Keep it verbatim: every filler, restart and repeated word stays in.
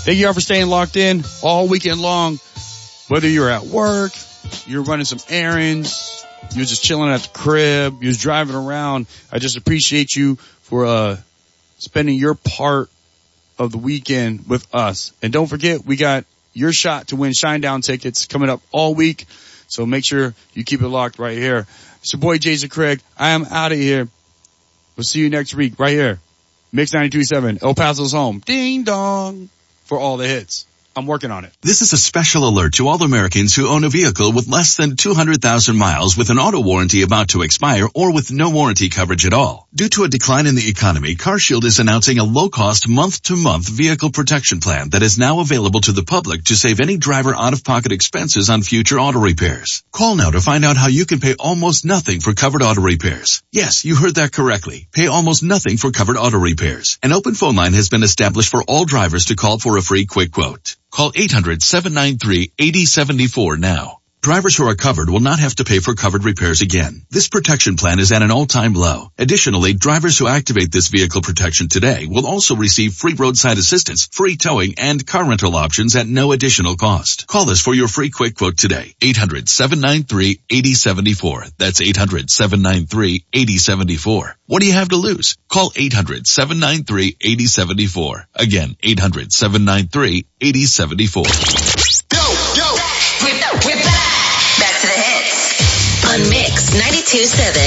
Thank you all for staying locked in all weekend long. Whether you're at work, you're running some errands, you're just chilling at the crib, you're just driving around. I just appreciate you for uh spending your part of the weekend with us. And don't forget, we got your shot to win Shinedown tickets coming up all week. So make sure you keep it locked right here. It's your boy Jason Craig. I am out of here. We'll see you next week right here. Mix ninety-two point seven, El Paso's home. Ding dong for all the hits. I'm working on it. This is a special alert to all Americans who own a vehicle with less than two hundred thousand miles with an auto warranty about to expire or with no warranty coverage at all. Due to a decline in the economy, CarShield is announcing a low-cost month-to-month vehicle protection plan that is now available to the public to save any driver out-of-pocket expenses on future auto repairs. Call now to find out how you can pay almost nothing for covered auto repairs. Yes, you heard that correctly. Pay almost nothing for covered auto repairs. An open phone line has been established for all drivers to call for a free quick quote. Call eight hundred, seven nine three, eight zero seven four now. Drivers who are covered will not have to pay for covered repairs again. This protection plan is at an all-time low. Additionally, drivers who activate this vehicle protection today will also receive free roadside assistance, free towing, and car rental options at no additional cost. Call us for your free quick quote today. eight hundred, seven nine three, eight zero seven four. That's eight hundred, seven nine three, eight zero seven four. What do you have to lose? Call eight hundred, seven nine three, eight zero seven four. Again, eight hundred, seven nine three, eight zero seven four. Go, go. We're back. Back to the hits on Mix ninety-two point seven.